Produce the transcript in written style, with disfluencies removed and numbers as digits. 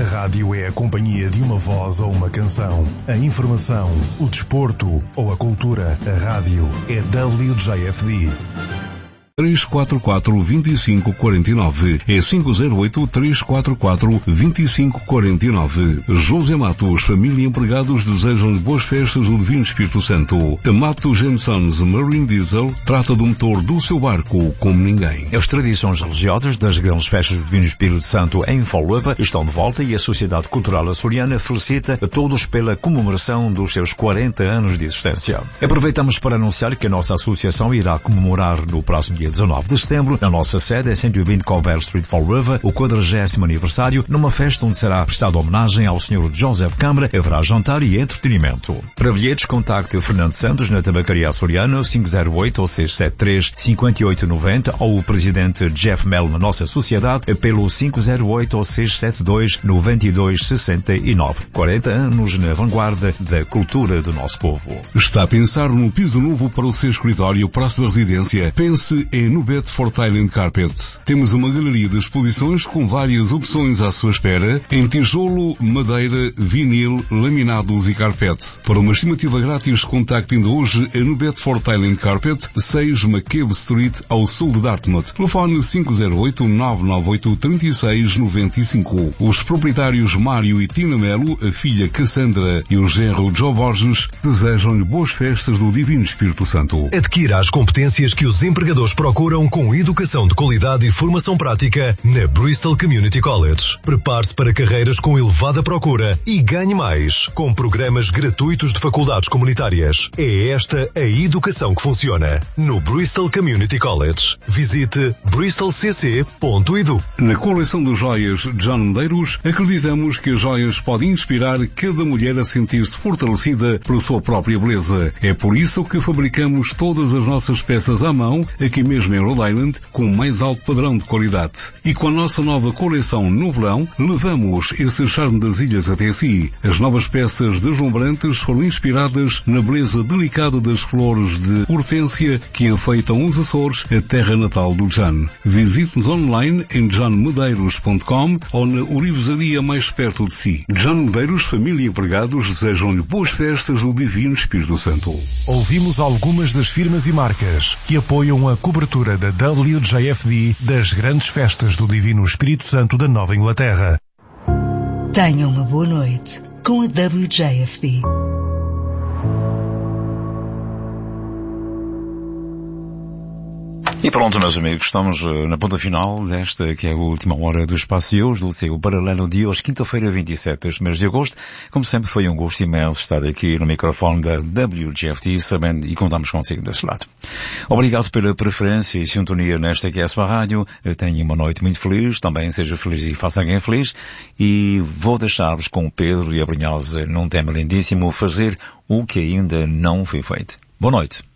A rádio é a companhia de uma voz ou uma canção. A informação, o desporto ou a cultura. A rádio é WJFD. 344-2549 é 508-344-2549. José Matos, família e empregados desejam boas festas do Divino Espírito Santo. A Matos & Sons Marine Diesel trata do motor do seu barco como ninguém. As tradições religiosas das grandes festas do Divino Espírito Santo em Foleva estão de volta e a Sociedade Cultural Açoriana felicita a todos pela comemoração dos seus 40 anos de existência. Aproveitamos para anunciar que a nossa associação irá comemorar no próximo dia 19 de setembro, na nossa sede, em 120 Colbert Street, Fall River, o 40º aniversário, numa festa onde será prestada homenagem ao Sr. Joseph Câmara, haverá jantar e entretenimento. Para bilhetes, contacte Fernando Santos na Tabacaria Açoriana, 508-673-5890 ou o Presidente Jeff Mel na nossa sociedade pelo 508-672-9269. 40 anos na vanguarda da cultura do nosso povo. Está a pensar num piso novo para o seu escritório, próxima residência? Pense em Nubet for Thailand Carpet. Temos uma galeria de exposições com várias opções à sua espera em tijolo, madeira, vinil, laminados e carpete. Para uma estimativa grátis, contacte ainda hoje a Nubet for Thailand Carpet, 6 McCabe Street, ao sul de Dartmouth. Telefone 508-998-3695. Os proprietários Mário e Tina Melo, a filha Cassandra e o genro Joe Borges desejam-lhe boas festas do Divino Espírito Santo. Adquira as competências que os empregadores procuram com educação de qualidade e formação prática na Bristol Community College. Prepare-se para carreiras com elevada procura e ganhe mais com programas gratuitos de faculdades comunitárias. É esta a educação que funciona no Bristol Community College. Visite bristolcc.edu. Na coleção de joias John Medeiros, acreditamos que as joias podem inspirar cada mulher a sentir-se fortalecida por sua própria beleza. É por isso que fabricamos todas as nossas peças à mão, aqui mesmo em Rhode Island, com o mais alto padrão de qualidade. E com a nossa nova coleção no verão, levamos esse charme das ilhas até si. As novas peças deslumbrantes foram inspiradas na beleza delicada das flores de hortênsia que enfeitam os Açores, a terra natal do John. Visite-nos online em johnmedeiros.com ou na orivesaria mais perto de si. John Medeiros, família e empregados desejam-lhe boas festas do Divino Espírito Santo. Ouvimos algumas das firmas e marcas que apoiam a cobertura da WJFD das grandes festas do Divino Espírito Santo da Nova Inglaterra. Tenha uma boa noite com a WJFD. E pronto, meus amigos, estamos na ponta final desta que é a última hora do Espaço de hoje, do seu paralelo de hoje, quinta-feira, 27 deste mês de agosto. Como sempre, foi um gosto imenso estar aqui no microfone da WJFT, sabendo e contamos consigo desse lado. Obrigado pela preferência e sintonia nesta que é a sua rádio. Tenha uma noite muito feliz, também seja feliz e faça alguém feliz. E vou deixar-vos com o Pedro e a Brunhosa num tema lindíssimo, fazer o que ainda não foi feito. Boa noite.